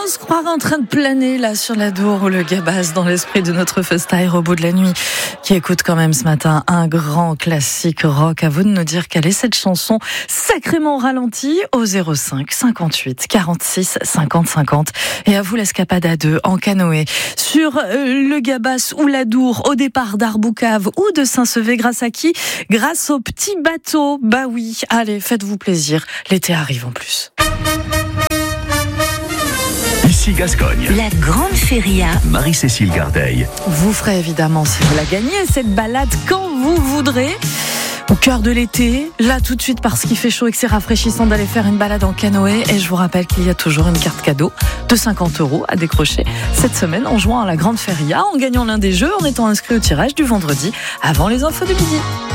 se croirait en train de planer là sur l'Adour ou le Gabas dans l'esprit de notre Festa Robot de la nuit qui écoute quand même ce matin un grand classique rock. À vous de nous dire quelle est cette chanson sacrément ralentie au 05 58 46 50 50 et à vous l'escapade à deux en canoë sur le Gabas ou l'Adour au départ d'Arboucave ou de Saint-Sevé. Grâce à qui? Grâce au petit bateau. Bah oui, allez, faites-vous plaisir. L'été arrive en plus. Ici Gascogne. La Grande Feria. Marie-Cécile Gardeil. Vous ferez évidemment, si vous la gagnez, cette balade quand vous voudrez. Au cœur de l'été, là tout de suite parce qu'il fait chaud et que c'est rafraîchissant d'aller faire une balade en canoë. Et je vous rappelle qu'il y a toujours une carte cadeau de 50 € à décrocher cette semaine en jouant à la Grande Feria, en gagnant l'un des jeux, en étant inscrit au tirage du vendredi avant les infos de midi.